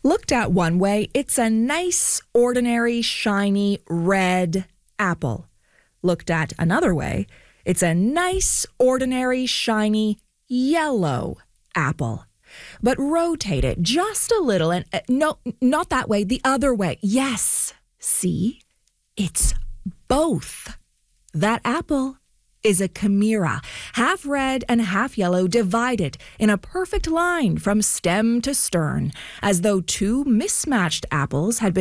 Looked at one way, it's a nice, ordinary, shiny, red apple. Looked at another way, it's a nice, ordinary, shiny, yellow apple. But rotate it just a little and no, not that way, the other way. Yes, see? It's both. That apple is a chimera, half red and half yellow, divided in a perfect line from stem to stern, as though two mismatched apples had been